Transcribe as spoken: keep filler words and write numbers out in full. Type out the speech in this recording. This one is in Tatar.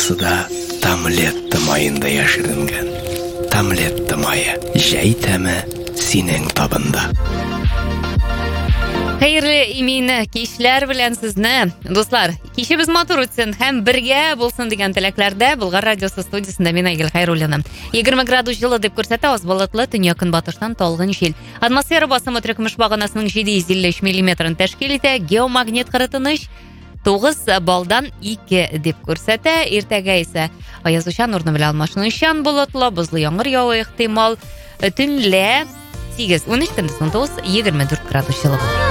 Башкысы да Тамлетті майында яшірінген. Тамлетті майы жәй тәмі синең табында. Хәерле имейні кишләр белән сезне. Дуслар, кичебез матур үтсен һәм бергә булсын дигән теләкләрдә Болгар радиосы студиясында мин Айгөл Хәйруллина. егерме градус жылы дип күрсәтә, аз болытлы, төньяк-көнбатыштан талгын җил. Атмосфера басымы төркемеш баганасының җиде йөз илле өч миллиметрын тәшкил итә. Геомагнит кырытыныч тугыз балдан ике дип күрсәтә. Иртәгә исә аязучан урыны белән алмашынучан болытлы, бозлы яңгыр явы ихтимал. Төнлә сигез, унөч, көндез он тугыз, егерме дүрт градус жылы.